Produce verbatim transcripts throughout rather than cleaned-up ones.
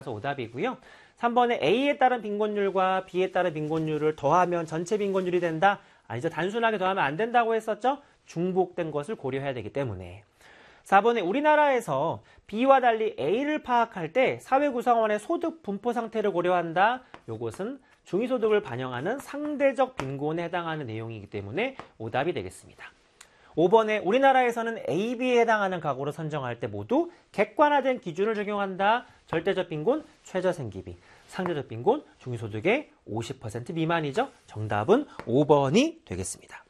오답이고요. 삼 번에 A에 따른 빈곤율과 B에 따른 빈곤율을 더하면 전체 빈곤율이 된다. 아니죠. 단순하게 더하면 안 된다고 했었죠. 중복된 것을 고려해야 되기 때문에. 사 번에 우리나라에서 B와 달리 A를 파악할 때 사회 구성원의 소득 분포 상태를 고려한다. 요것은 중위소득을 반영하는 상대적 빈곤에 해당하는 내용이기 때문에 오답이 되겠습니다. 오 번에 우리나라에서는 A, B에 해당하는 가구를 선정할 때 모두 객관화된 기준을 적용한다. 절대적 빈곤, 최저생계비, 상대적 빈곤, 중위소득의 오십 퍼센트 미만이죠. 정답은 오 번이 되겠습니다.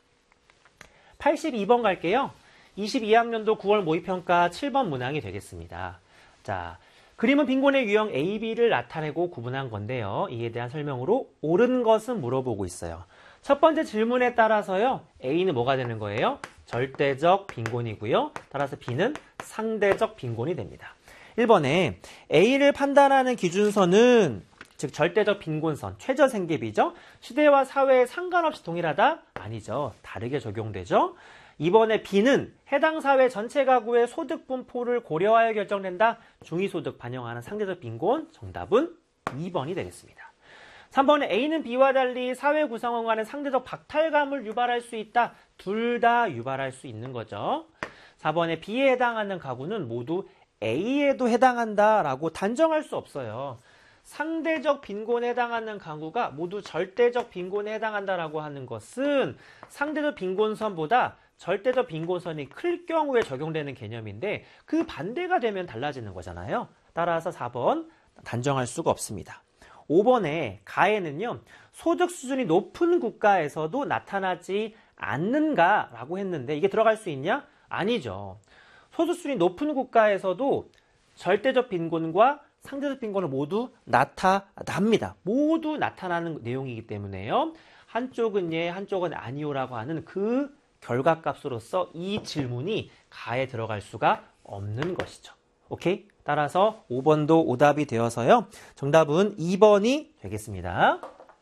팔십이 번 갈게요. 이십이 학년도 구월 모의평가 칠 번 문항이 되겠습니다. 자, 그림은 빈곤의 유형 A, B를 나타내고 구분한 건데요. 이에 대한 설명으로 옳은 것은 물어보고 있어요. 첫 번째 질문에 따라서요. A는 뭐가 되는 거예요? 절대적 빈곤이고요. 따라서 B는 상대적 빈곤이 됩니다. 일 번에 A를 판단하는 기준선은 즉 절대적 빈곤선, 최저생계비죠. 시대와 사회에 상관없이 동일하다? 아니죠. 다르게 적용되죠. 이 번에 B는 해당 사회 전체 가구의 소득 분포를 고려하여 결정된다. 중위소득 반영하는 상대적 빈곤. 정답은 이 번이 되겠습니다. 삼 번에 A는 B와 달리 사회 구성원 간의 상대적 박탈감을 유발할 수 있다. 둘 다 유발할 수 있는 거죠. 사 번에 B에 해당하는 가구는 모두 A에도 해당한다라고 단정할 수 없어요. 상대적 빈곤에 해당하는 가구가 모두 절대적 빈곤에 해당한다라고 하는 것은 상대적 빈곤선보다 절대적 빈곤선이 클 경우에 적용되는 개념인데 그 반대가 되면 달라지는 거잖아요. 따라서 사 번 단정할 수가 없습니다. 오 번에 가에는요. 소득 수준이 높은 국가에서도 나타나지 않는가라고 했는데 이게 들어갈 수 있냐? 아니죠. 소득 수준이 높은 국가에서도 절대적 빈곤과 상대적 빈곤을 모두 나타납니다. 모두 나타나는 내용이기 때문에요. 한쪽은 예, 한쪽은 아니오라고 하는 그 결과값으로서 이 질문이 가에 들어갈 수가 없는 것이죠. 오케이? 따라서 오 번도 오답이 되어서요. 정답은 이 번이 되겠습니다.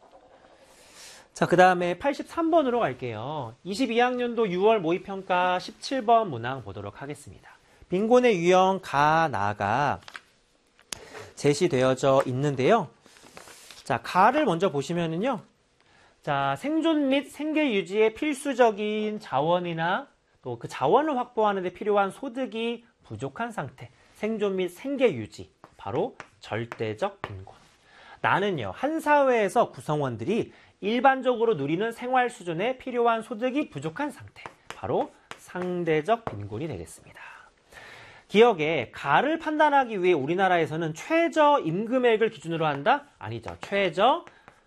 자, 그 다음에 팔십삼 번으로 갈게요. 이십이 학년도 유월 모의평가 십칠 번 문항 보도록 하겠습니다. 빈곤의 유형 가, 나가 제시되어져 있는데요. 자, 가를 먼저 보시면은요. 자, 생존 및 생계 유지에 필수적인 자원이나 또 그 자원을 확보하는 데 필요한 소득이 부족한 상태. 생존 및 생계 유지. 바로 절대적 빈곤. 나는요. 한 사회에서 구성원들이 일반적으로 누리는 생활 수준에 필요한 소득이 부족한 상태. 바로 상대적 빈곤이 되겠습니다. 기억에 가를 판단하기 위해 우리나라에서는 최저 임금액을 기준으로 한다? 아니죠. 최저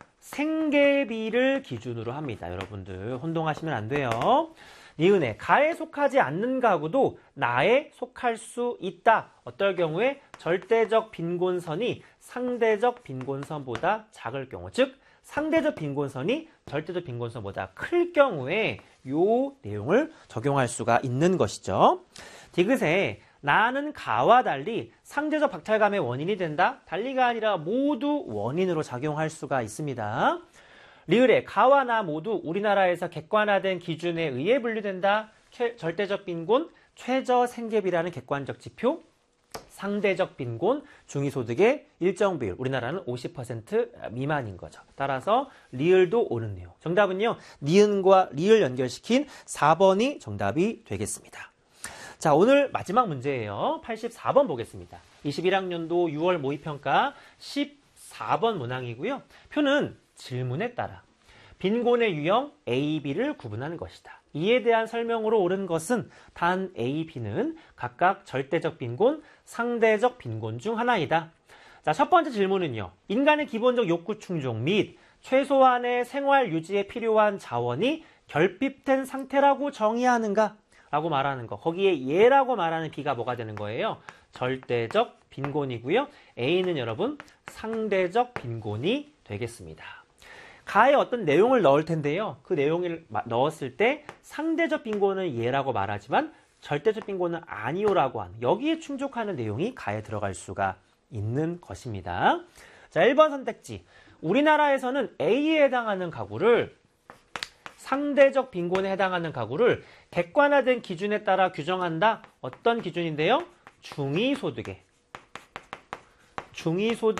생계비를 기준으로 합니다. 여러분들 혼동하시면 안 돼요. 니은에 가에 속하지 않는 가구도 나에 속할 수 있다. 어떨 경우에 절대적 빈곤선이 상대적 빈곤선보다 작을 경우, 즉 상대적 빈곤선이 절대적 빈곤선보다 클 경우에 요 내용을 적용할 수가 있는 것이죠. 디귿에 나는 가와 달리 상대적 박탈감의 원인이 된다? 달리가 아니라 모두 원인으로 작용할 수가 있습니다. 리을에 가와 나 모두 우리나라에서 객관화된 기준에 의해 분류된다. 절대적 빈곤, 최저 생계비라는 객관적 지표, 상대적 빈곤, 중위소득의 일정 비율, 우리나라는 오십 퍼센트 미만인 거죠. 따라서 리을도 옳은 내용. 정답은요. 니은과 리을 연결시킨 사 번이 정답이 되겠습니다. 자, 오늘 마지막 문제예요. 팔십사 번 보겠습니다. 이십일 학년도 유월 모의평가 십사 번 문항이고요. 표는 질문에 따라 빈곤의 유형 A, B를 구분하는 것이다. 이에 대한 설명으로 옳은 것은 단 A, B는 각각 절대적 빈곤, 상대적 빈곤 중 하나이다. 자, 첫 번째 질문은요. 인간의 기본적 욕구 충족 및 최소한의 생활 유지에 필요한 자원이 결핍된 상태라고 정의하는가? 라고 말하는 거. 거기에 예라고 말하는 B가 뭐가 되는 거예요? 절대적 빈곤이고요. A는 여러분 상대적 빈곤이 되겠습니다. 가에 어떤 내용을 넣을 텐데요. 그 내용을 넣었을 때 상대적 빈곤은 예라고 말하지만 절대적 빈곤은 아니오라고 하는 여기에 충족하는 내용이 가에 들어갈 수가 있는 것입니다. 자, 일 번 선택지. 우리나라에서는 A에 해당하는 가구를 상대적 빈곤에 해당하는 가구를 객관화된 기준에 따라 규정한다. 어떤 기준인데요? 중위소득에. 중위소득